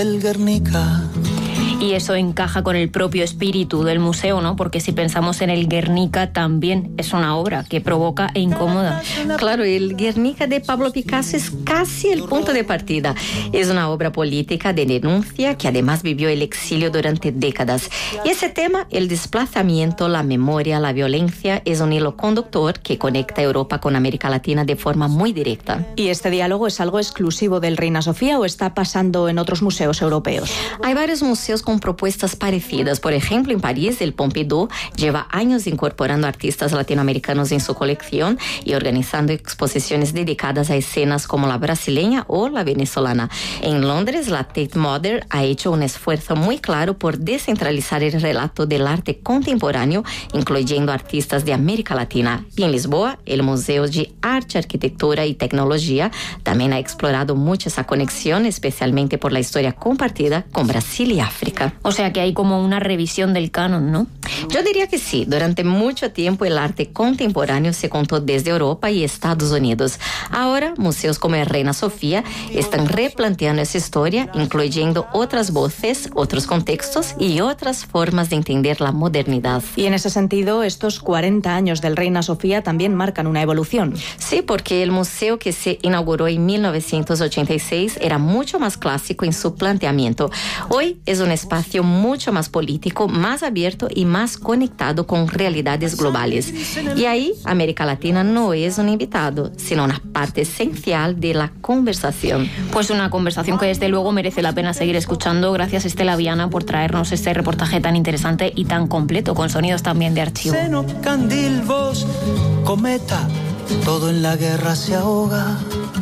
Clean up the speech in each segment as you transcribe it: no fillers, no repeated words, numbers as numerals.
El Guernica. Y eso encaja con el propio espíritu del museo, ¿no? Porque si pensamos en el Guernica, también es una obra que provoca e incomoda. Claro, el Guernica de Pablo Picasso es casi el punto de partida. Es una obra política de denuncia que además vivió el exilio durante décadas. Y ese tema, el desplazamiento, la memoria, la violencia, es un hilo conductor que conecta Europa con América Latina de forma muy directa. ¿Y este diálogo es algo exclusivo del Reina Sofía o está pasando en otros museos europeos? Hay varios museos con propuestas parecidas. Por ejemplo, en París, el Pompidou lleva años incorporando artistas latinoamericanos en su colección y organizando exposiciones dedicadas a escenas como la brasileña o la venezolana. En Londres, la Tate Modern ha hecho un esfuerzo muy claro por descentralizar el relato del arte contemporáneo, incluyendo artistas de América Latina. Y en Lisboa, el Museo de Arte, Arquitectura y Tecnología también ha explorado mucho esa conexión, especialmente por la historia compartida con Brasil y África. O sea que hay como una revisión del canon, ¿no? Yo diría que sí. Durante mucho tiempo el arte contemporáneo se contó desde Europa y Estados Unidos. Ahora, museos como el Reina Sofía están replanteando esa historia, incluyendo otras voces, otros contextos y otras formas de entender la modernidad. Y en ese sentido, estos 40 años del Reina Sofía también marcan una evolución. Sí, porque el museo que se inauguró en 1986 era mucho más clásico en su planteamiento. Hoy es un espacio mucho más político, más abierto y más conectado con realidades globales. Y ahí, América Latina no es un invitado, sino una parte esencial de la conversación. Pues una conversación que desde luego merece la pena seguir escuchando. Gracias, Estela Viana, por traernos este reportaje tan interesante y tan completo, con sonidos también de archivo. Seno, candil, voz, cometa, todo en la guerra se ahoga.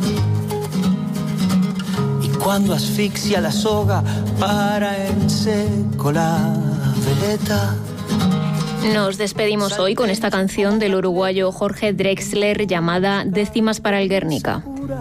Cuando asfixia la soga, para en seco la veleta. Nos despedimos hoy con esta canción del uruguayo Jorge Drexler llamada Décimas para el Guernica.